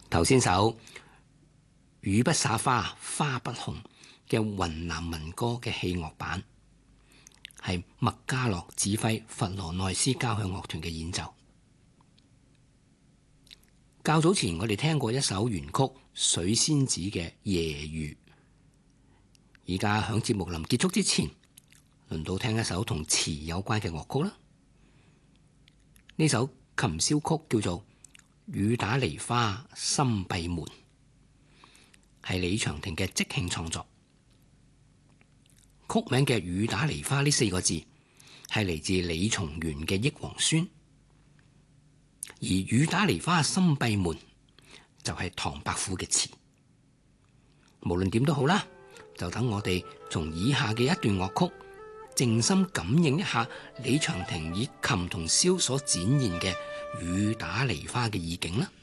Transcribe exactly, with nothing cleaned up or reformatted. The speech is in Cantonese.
頭先首雨不灑花，花不紅嘅雲南民歌嘅器樂版，係麥嘉樂指揮佛羅內斯交響樂團嘅演奏。較早前我哋聽過一首原曲《水仙子》嘅夜雨，而家響節目臨結束之前，輪到聽一首同詞有關嘅樂曲啦。呢首琴簫曲叫做《雨打梨花心閉門》，係李長廷嘅即興創作。曲名嘅《雨打梨花》呢四個字係嚟自李松元嘅《憶王孫》，而《雨打梨花心閉門》就係唐伯虎嘅詞。無論點都好啦，就等我哋從以下嘅一段樂曲靜心感應一下李長廷以琴同簫所展現嘅雨打梨花嘅意境啦。